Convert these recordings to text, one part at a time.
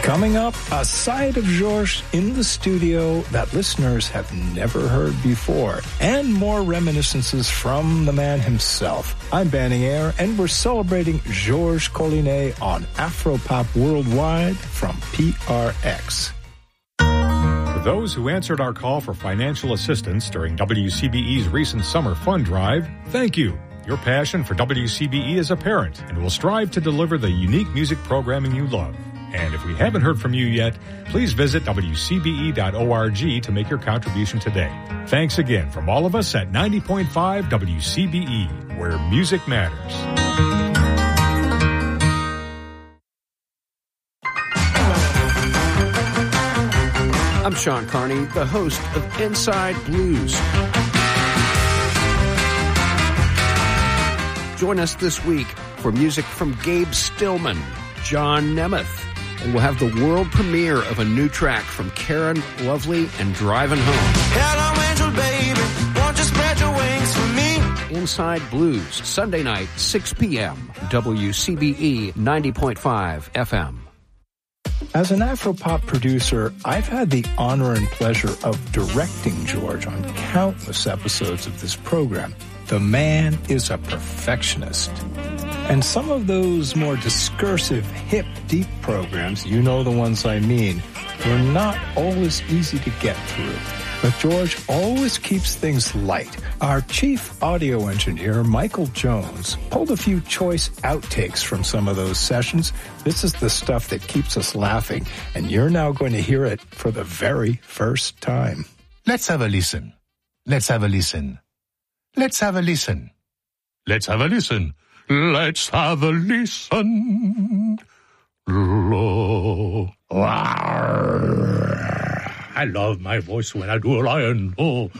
Coming up, a side of Georges in the studio that listeners have never heard before, and more reminiscences from the man himself. I'm Banning Eyre, and we're celebrating Georges Collinet on Afropop Worldwide from PRX. For those who answered our call for financial assistance during WCBE's recent summer fund drive, thank you. Your passion for WCBE is apparent, and will strive to deliver the unique music programming you love. And if we haven't heard from you yet, please visit WCBE.org to make your contribution today. Thanks again from all of us at 90.5 WCBE, where music matters. I'm Sean Carney, the host of Inside Blues. Join us this week for music from Gabe Stillman, John Nemeth, and we'll have the world premiere of a new track from Karen Lovely and Driving Home. Hello, angel baby, won't you spread your wings for me? Inside Blues, Sunday night, 6 p.m., WCBE 90.5 FM. As an Afropop producer, I've had the honor and pleasure of directing George on countless episodes of this program. The man is a perfectionist. And some of those more discursive, hip, deep programs, you know the ones I mean, were not always easy to get through. But George always keeps things light. Our chief audio engineer, Michael Jones, pulled a few choice outtakes from some of those sessions. This is the stuff that keeps us laughing, and you're now going to hear it for the very first time. Let's have a listen. Let's have a listen. Let's have a listen. Let's have a listen. Let's have a listen. I love my voice when I do a lion.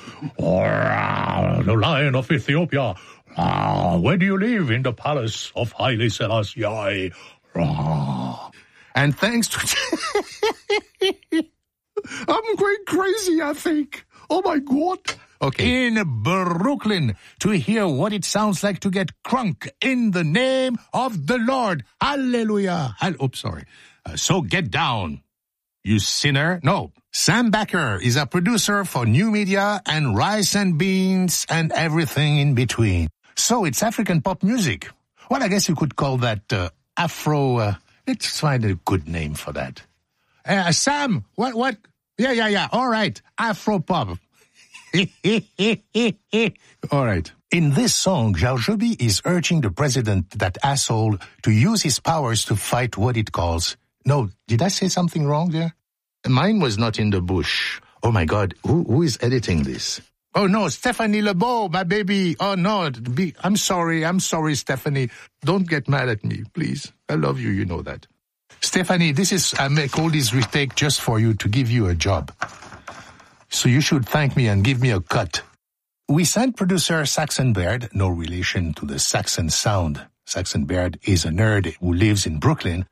The lion of Ethiopia. Where do you live? In the palace of Haile Selassie. And thanks to... I'm going crazy, I think. Oh, my God. Okay. In Brooklyn, to hear what it sounds like to get crunk in the name of the Lord. Hallelujah. Sorry. So get down, you sinner. No. Sam Backer is a producer for New Media and Rice and Beans and everything in between. So it's African pop music. Well, I guess you could call that Afro... let's find a good name for that. Sam, what? Yeah. All right. Afro pop. All right. In this song, Jarjobi is urging the president, that asshole, to use his powers to fight what it calls... No, did I say something wrong there? Mine was not in the bush. Oh, my God. Who is editing this? Oh, no, Stephanie Lebeau, my baby. Oh, no. I'm sorry, Stephanie. Don't get mad at me, please. I love you, you know that. Stephanie, I make all this retake just for you, to give you a job. So you should thank me and give me a cut. We sent producer Saxon Baird, no relation to the Saxon sound. Saxon Baird is a nerd who lives in Brooklyn.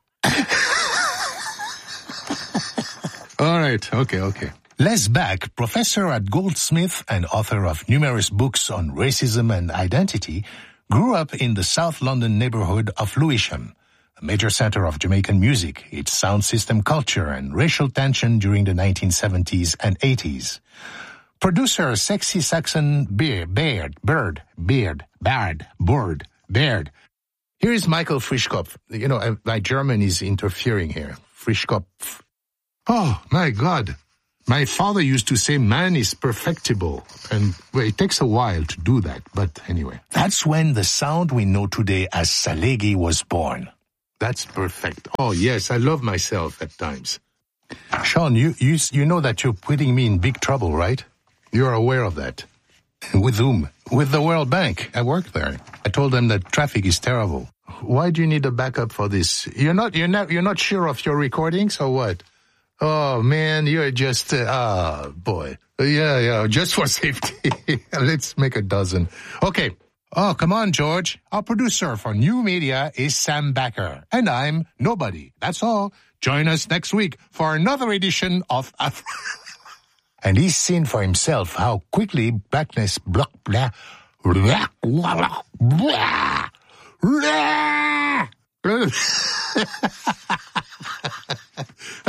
All right, okay. Les Back, professor at Goldsmith and author of numerous books on racism and identity, grew up in the South London neighborhood of Lewisham, a major center of Jamaican music, its sound system culture, and racial tension during the 1970s and 80s. Producer Sexy Saxon Baird. Here is Michael Frischkopf. You know, my German is interfering here. Frischkopf. Oh, my God. My father used to say man is perfectible. And well, it takes a while to do that. But anyway. That's when the sound we know today as Salegi was born. That's perfect. Oh, yes, I love myself at times. Sean, you know that you're putting me in big trouble, right? You're aware of that. With whom? With the World Bank. I work there. I told them that traffic is terrible. Why do you need a backup for this? You're not sure of your recordings or what? Oh, man, you're just, boy. Yeah, just for safety. Let's make a dozen. Okay. Oh, come on, George. Our producer for New Media is Sam Backer. And I'm nobody. That's all. Join us next week for another edition of Afro. And he's seen for himself how quickly blackness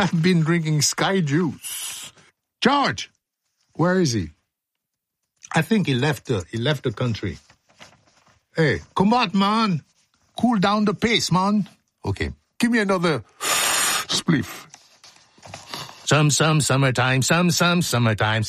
I've been drinking Sky Juice. George, where is he? I think he left the country. Hey, come on, man. Cool down the pace, man. Okay, give me another spliff. Some summertime, summertime.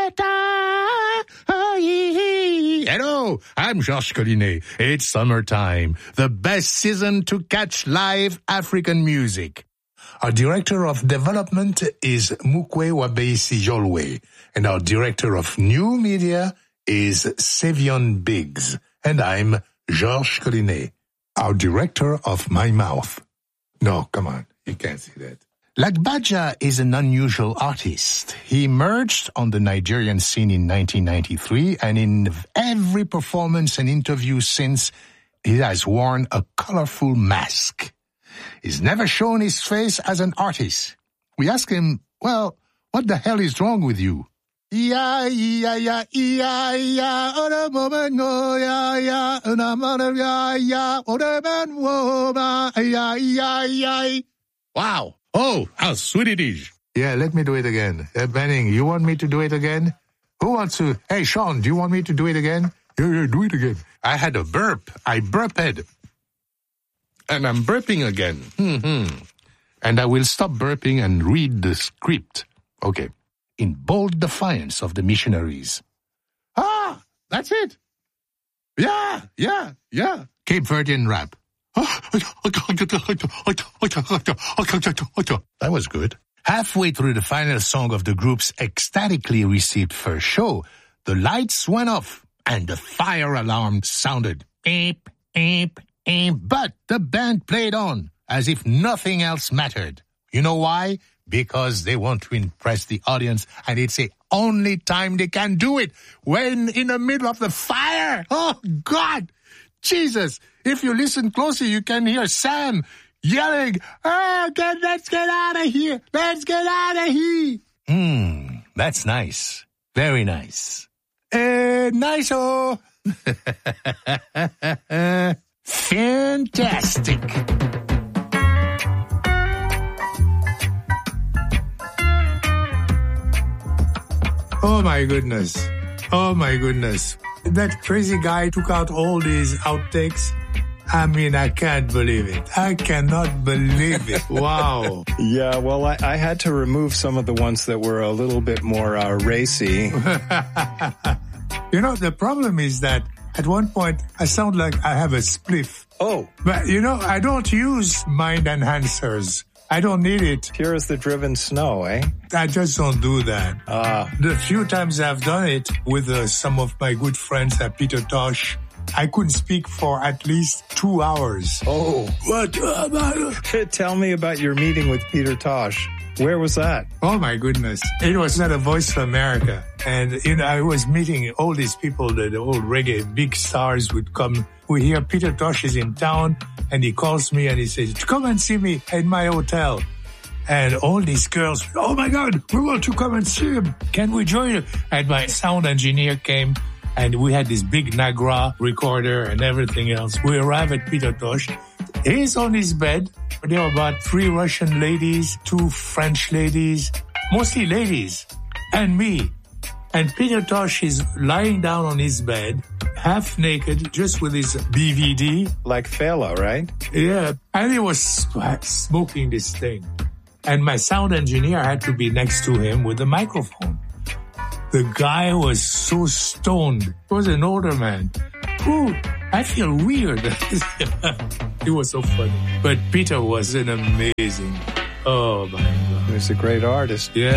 Hello, I'm Georges Collinet. It's summertime, the best season to catch live African music. Our Director of Development is Mukwe Wabeisi Jolwe, and our Director of New Media is Savion Biggs, and I'm Georges Collinet, our Director of My Mouth. No, come on, you can't see that. Lagbaja is an unusual artist. He emerged on the Nigerian scene in 1993, and in every performance and interview since, he has worn a colorful mask. He's never shown his face as an artist. We ask him, well, what the hell is wrong with you? Wow. Oh, how sweet it is. Yeah, let me do it again. Benning, you want me to do it again? Who wants to? Hey, Sean, do you want me to do it again? Yeah, do it again. I had a burp. I burped. And I'm burping again. And I will stop burping and read the script. Okay. In bold defiance of the missionaries. Ah, that's it. Yeah. Cape Verdean rap. That was good. Halfway through the final song of the group's ecstatically received first show, the lights went off and the fire alarm sounded. Beep, beep, beep. But the band played on as if nothing else mattered. You know why? Because they want to impress the audience, and it's the only time they can do it, when in the middle of the fire. Oh, God! Jesus! If you listen closely, you can hear Sam yelling, "Oh, let's get out of here! Let's get out of here!" That's nice. Very nice. Nice-o! Fantastic! Oh my goodness. That crazy guy took out all these outtakes. I mean, I can't believe it. I cannot believe it. Wow. Yeah, well, I had to remove some of the ones that were a little bit more racy. You know, the problem is that at one point I sound like I have a spliff. Oh. But, you know, I don't use mind enhancers. I don't need it. Pure as the driven snow, eh? I just don't do that. The few times I've done it with some of my good friends at Peter Tosh, I couldn't speak for at least 2 hours. Oh. What? Tell me about your meeting with Peter Tosh. Where was that? Oh, my goodness. It was at a Voice of America. And, you know, I was meeting all these people, the old reggae big stars would come. We hear Peter Tosh is in town, and he calls me and he says, "Come and see me in my hotel." And all these girls, "Oh my God, we want to come and see him. Can we join him?" And my sound engineer came, and we had this big Nagra recorder and everything else. We arrived at Peter Tosh. He's on his bed. There were about 3 Russian ladies, 2 French ladies, mostly ladies, and me. And Peter Tosh is lying down on his bed, half naked, just with his BVD. Like Fela, right? Yeah. And he was smoking this thing. And my sound engineer had to be next to him with the microphone. The guy was so stoned. He was an older man. Ooh, I feel weird. It was so funny. But Peter was an amazing. Oh, my God. He was a great artist. Yeah.